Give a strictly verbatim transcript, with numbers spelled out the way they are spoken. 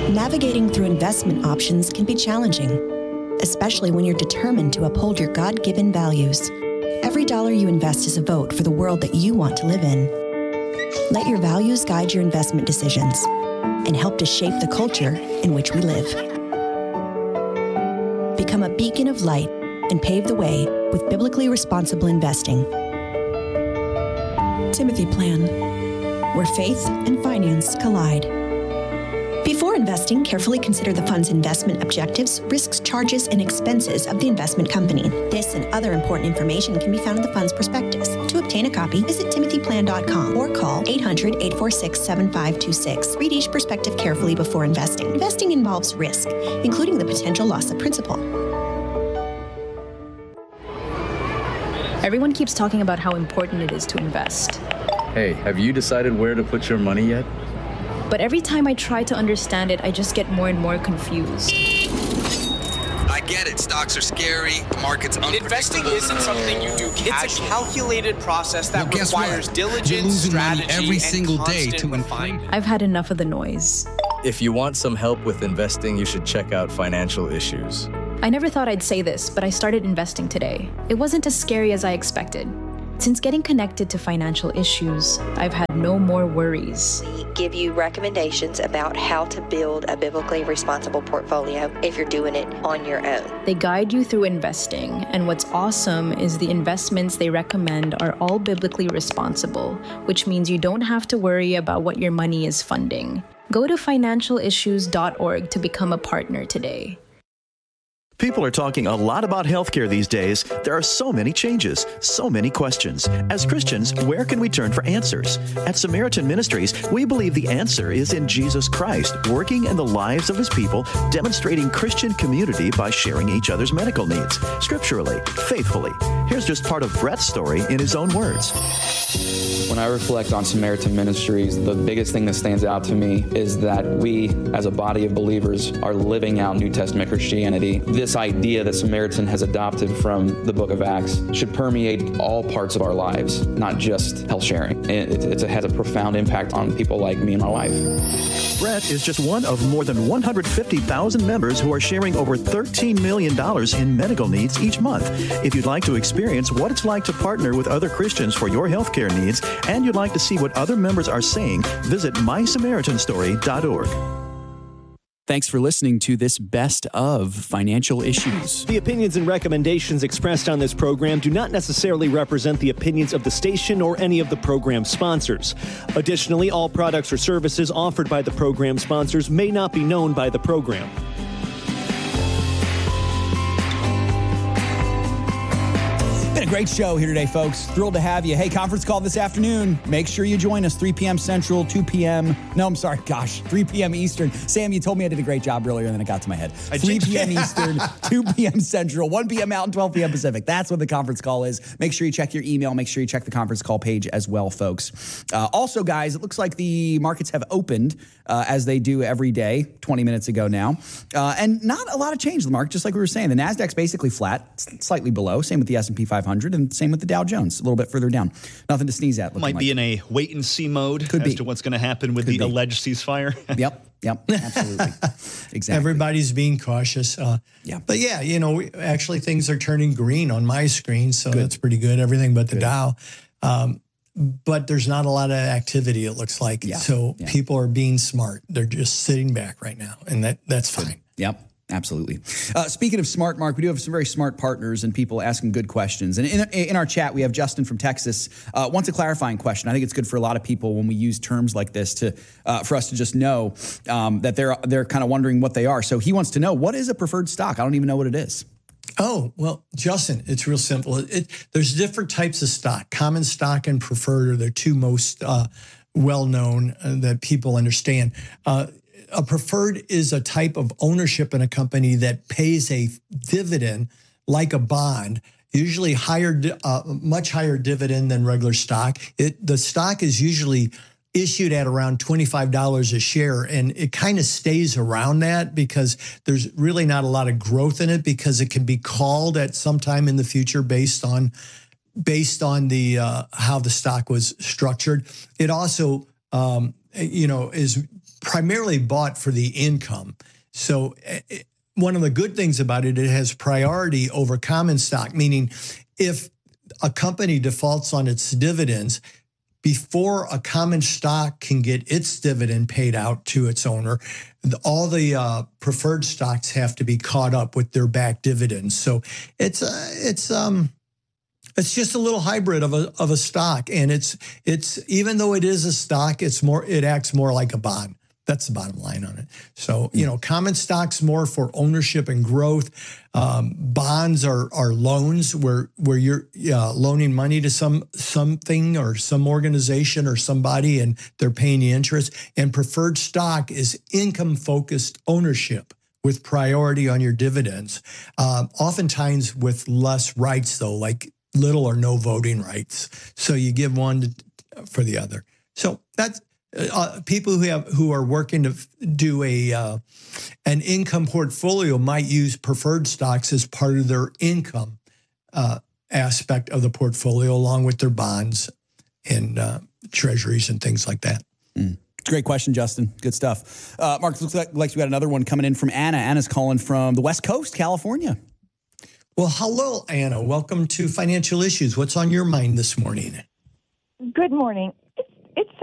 Navigating through investment options can be challenging, especially when you're determined to uphold your God-given values. Every dollar you invest is a vote for the world that you want to live in. Let your values guide your investment decisions and help to shape the culture in which we live. Become a beacon of light and pave the way with biblically responsible investing. Timothy Plan, where faith and finance collide. Before investing, carefully consider the fund's investment objectives, risks, charges, and expenses of the investment company. This and other important information can be found in the fund's prospectus. To obtain a copy, visit timothy plan dot com or call eight hundred, eight four six, seven five two six. Read each prospectus carefully before investing. Investing involves risk, including the potential loss of principal. Everyone keeps talking about how important it is to invest. Hey, have you decided where to put your money yet? But every time I try to understand it, I just get more and more confused. I get it. Stocks are scary. The market's unpredictable. Investing isn't something you do casually. It's a calculated process that well, requires what? diligence, You're losing strategy, money every and single day constant to refinement. I've had enough of the noise. If you want some help with investing, you should check out Financial Issues. I never thought I'd say this, but I started investing today. It wasn't as scary as I expected. Since getting connected to Financial Issues, I've had no more worries. We give you recommendations about how to build a biblically responsible portfolio if you're doing it on your own. They guide you through investing, and what's awesome is the investments they recommend are all biblically responsible, which means you don't have to worry about what your money is funding. Go to financial issues dot org to become a partner today. People are talking a lot about healthcare these days. There are so many changes, so many questions. As Christians, where can we turn for answers? At Samaritan Ministries, we believe the answer is in Jesus Christ, working in the lives of his people, demonstrating Christian community by sharing each other's medical needs, scripturally, faithfully. Here's just part of Brett's story in his own words. When I reflect on Samaritan Ministries, the biggest thing that stands out to me is that we, as a body of believers, are living out New Testament Christianity. This idea that Samaritan has adopted from the book of Acts should permeate all parts of our lives, not just health sharing. It, it, it has a profound impact on people like me and my wife. Brett is just one of more than one hundred fifty thousand members who are sharing over thirteen million dollars in medical needs each month. If you'd like to experience what it's like to partner with other Christians for your healthcare needs, and you'd like to see what other members are saying, visit my samaritan story dot org. Thanks for listening to this best of Financial Issues. The opinions and recommendations expressed on this program do not necessarily represent the opinions of the station or any of the program sponsors. Additionally, all products or services offered by the program sponsors may not be known by the program. Been a great show here today, folks. Thrilled to have you. Hey, conference call this afternoon. Make sure you join us, three p.m. Central, two p.m. No, I'm sorry, gosh, three p.m. Eastern. Sam, you told me I did a great job earlier, and then it got to my head. three p.m. Eastern, two p.m. Central, one p.m. Mountain, twelve p.m. Pacific. That's what the conference call is. Make sure you check your email. Make sure you check the conference call page as well, folks. Uh, also, guys, it looks like the markets have opened uh, as they do every day, twenty minutes ago now. Uh, and not a lot of change in the market, just like we were saying. The NASDAQ's basically flat, slightly below. Same with the S and P five hundred, and same with the Dow Jones, a little bit further down. Nothing to sneeze at. Might be like. in a wait-and-see mode Could as be. to what's going to happen with Could the be. alleged ceasefire. Yep, yep, absolutely. Exactly. Everybody's being cautious. Uh, yeah. But yeah, you know, we, actually things are turning green on my screen, so good. That's pretty good. Everything but the good. Dow. Um, but there's not a lot of activity, it looks like. Yeah. So yeah. people are being smart. They're just sitting back right now, and that that's fine. Yep. Absolutely. Uh, speaking of smart, Mark, we do have some very smart partners and people asking good questions. And in, in our chat, we have Justin from Texas uh, wants a clarifying question. I think it's good for a lot of people when we use terms like this to uh, for us to just know um, that they're they're kind of wondering what they are. So he wants to know, what is a preferred stock? I don't even know what it is. Oh, well, Justin, it's real simple. It, it, there's different types of stock. Common stock and preferred are the two most uh, well-known uh, that people understand. Uh, A preferred is a type of ownership in a company that pays a dividend like a bond, usually higher, uh, much higher dividend than regular stock. It, the stock is usually issued at around twenty-five dollars a share, and it kind of stays around that because there's really not a lot of growth in it because it can be called at some time in the future based on based on the uh, how the stock was structured. It also, um, you know, is primarily bought for the income. So it, one of the good things about it, it has priority over common stock, meaning if a company defaults on its dividends, before a common stock can get its dividend paid out to its owner, all the uh, preferred stocks have to be caught up with their back dividends. So it's uh, it's um it's just a little hybrid of a of a stock, and it's it's even though it is a stock, it's more it acts more like a bond. That's the bottom line on it. So, you know, common stocks more for ownership and growth. Um, bonds are are loans where where you're uh, loaning money to some something or some organization or somebody, and they're paying you interest. And preferred stock is income focused ownership with priority on your dividends. Um, oftentimes with less rights, though, like little or no voting rights. So you give one to, for the other. So that's. Uh, people who have who are working to do a uh, an income portfolio might use preferred stocks as part of their income uh, aspect of the portfolio, along with their bonds and uh, treasuries and things like that. Mm. It's a great question, Justin. Good stuff. Uh, Mark, looks like, like we got another one coming in from Anna. Anna's calling from the West Coast, California. Well, hello, Anna. Welcome to Financial Issues. What's on your mind this morning? Good morning.